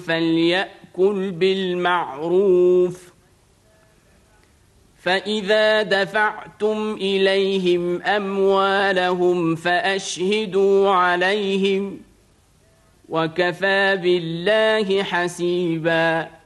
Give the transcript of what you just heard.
فليأكل بالمعروف فإذا دفعتم إليهم أموالهم فأشهدوا عليهم وكفى بالله حسيبا